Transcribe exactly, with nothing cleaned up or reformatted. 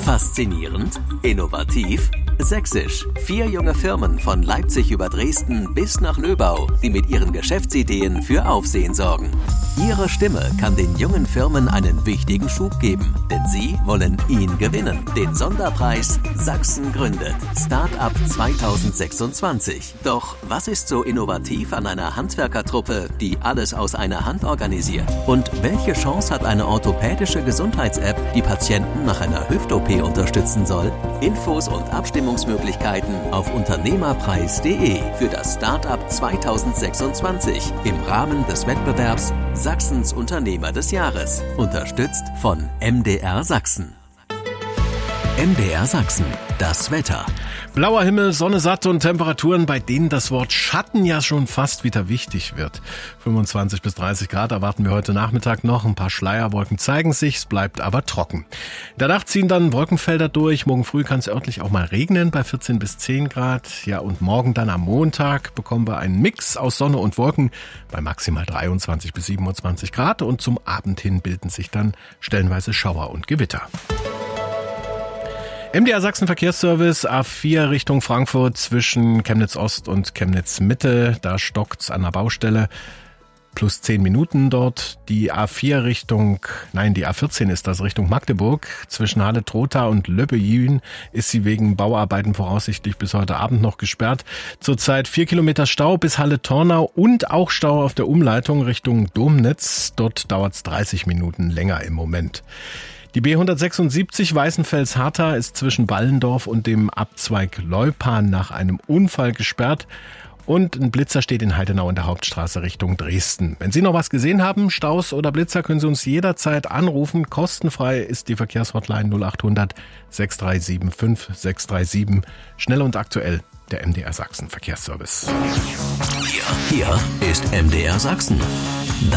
Faszinierend, innovativ, sächsisch. Vier junge Firmen von Leipzig über Dresden bis nach Löbau, die mit ihren Geschäftsideen für Aufsehen sorgen. Ihre Stimme kann den jungen Firmen einen wichtigen Schub geben, denn sie wollen ihn gewinnen. Den Sonderpreis Sachsen gründet. Start-up zwanzig sechsundzwanzig. Doch was ist so innovativ an einer Handwerkertruppe, die alles aus einer Hand organisiert? Und welche Chance hat eine orthopädische Gesundheits-App, die Patienten nach einer Hüft-O P unterstützen soll? Infos und Abstimmungsmöglichkeiten auf unternehmerpreis punkt de für das Start-up zwanzig sechsundzwanzig im Rahmen des Wettbewerbs Sachsens Unternehmer des Jahres. Unterstützt von M D R Sachsen. M D R Sachsen, das Wetter. Blauer Himmel, Sonne satt und Temperaturen, bei denen das Wort Schatten ja schon fast wieder wichtig wird. fünfundzwanzig bis dreißig Grad erwarten wir heute Nachmittag noch. Ein paar Schleierwolken zeigen sich, es bleibt aber trocken. In der Nacht ziehen dann Wolkenfelder durch. Morgen früh kann es örtlich auch mal regnen bei vierzehn bis zehn Grad. Ja, und morgen dann am Montag bekommen wir einen Mix aus Sonne und Wolken bei maximal dreiundzwanzig bis siebenundzwanzig Grad. Und zum Abend hin bilden sich dann stellenweise Schauer und Gewitter. M D R Sachsen Verkehrsservice, A vier Richtung Frankfurt zwischen Chemnitz Ost und Chemnitz Mitte. Da stockt's an der Baustelle. Plus zehn Minuten dort. Die A vier Richtung, nein, die A vierzehn ist das, Richtung Magdeburg. Zwischen Halle-Trotha und Löbbejün ist sie wegen Bauarbeiten voraussichtlich bis heute Abend noch gesperrt. Zurzeit vier Kilometer Stau bis Halle-Tornau und auch Stau auf der Umleitung Richtung Domnitz. Dort dauert's dreißig Minuten länger im Moment. Die B hundertsechsundsiebzig Weißenfels-Hartha ist zwischen Ballendorf und dem Abzweig Leupan nach einem Unfall gesperrt und ein Blitzer steht in Heidenau in der Hauptstraße Richtung Dresden. Wenn Sie noch was gesehen haben, Staus oder Blitzer, können Sie uns jederzeit anrufen. Kostenfrei ist die Verkehrshotline null achthundert sechs drei sieben fünf sechs drei sieben. Schnell und aktuell der M D R Sachsen Verkehrsservice. Hier, hier ist M D R Sachsen. Das